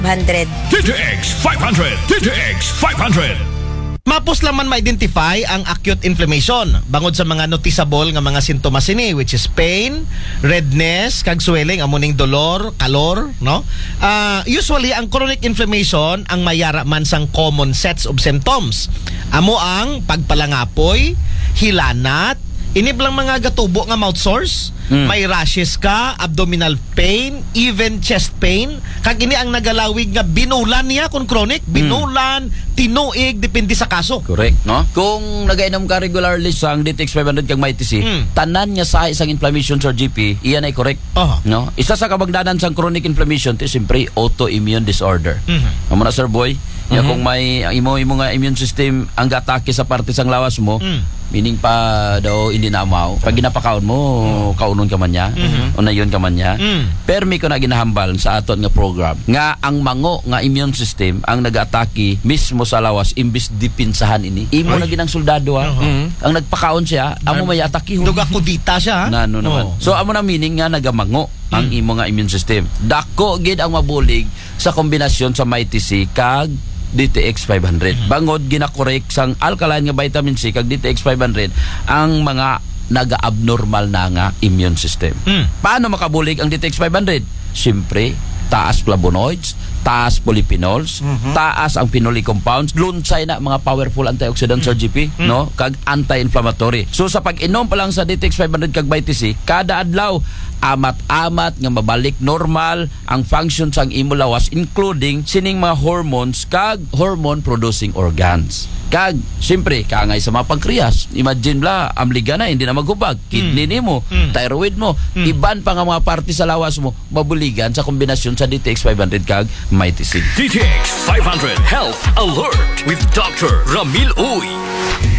100. DTX 500. DTX 500. Mapos laman ma-identify ang acute inflammation bangod sa mga noticeable nga mga sintomas ini, which is pain, redness, kag swelling, amuning dolor, kalor, no? Usually ang chronic inflammation ang mayara man sang common sets of symptoms. Amo ang pagpalangapoy, hilanat, iniblang mga gatubo nga mouth sores, may rashes ka, abdominal pain, even chest pain. Kag ini ang nagalawig nga binulan niya kung chronic, binulan, tinuig, depende sa kaso. Correct, no? Kung nagainom ka regularly sang DTX 500 kag MyTC, tanan niya sa isang inflammation sa GP, iyan ay correct. No? Isa sa kabangdanan sang chronic inflammation, ti siyempre autoimmune disorder. Amo na, Sir Boy, kung may imo nga immune system ang gatake sa parte sang lawas mo, meaning pa daw hindi na amaw. Pag ginapakaon mo, kaunon ka man niya, o na yun ka man niya. Permi ko na ginahambal sa aton nga program nga ang mango nga immune system ang nag-atake mismo sa lawas imbis dipinsahan ini. Imo na ginang soldado ang nagpakaon siya, amo may atake. Duga kudita siya. Nano naman. So amo na meaning nga nagamango ang imo nga immune system. Dako gid ang mabulig sa kombinasyon sa MyTC kag DTX 500. Bangod ginakorek sang alkaline nga vitamin C kag DTX 500 ang mga naga-abnormal na nga immune system. Paano makabulig ang DTX 500? Siyempre, taas flavonoids, taas polyphenols, taas ang phenolic compounds, lunsay na mga powerful antioxidants sa GP, no? Kag anti-inflammatory. So sa pag-inom pa lang sa DTX 500 kag MyTC, kada adlaw amat-amat nga mabalik normal ang function sang imo lawas, including sining mga hormones kag hormone producing organs. Kag siyempre kaangay sa mga pankreas, imagine bla amliga na hindi na maghubag, kidney nimo, thyroid mo, iban pa nga mga parte sa lawas mo mabuligan sa kombinasyon sa DTX 500 kag MyTC. DTX 500 Health Alert with Dr. Ramil Uy.